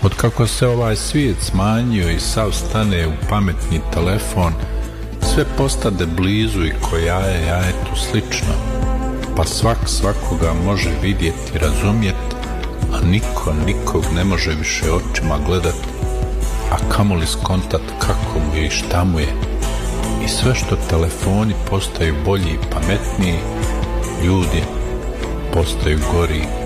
Otkako se ovaj svijet smanjio i sav stane u pametni telefon, sve postade blizu i ko jaje jajetu slično, pa svak svakoga može vidjeti i razumjeti, a niko nikog ne može više očima gledat, a kamoli skontat kako mu je i šta mu je. I sve što telefoni postaju bolji i pametniji, ljudi postaju gori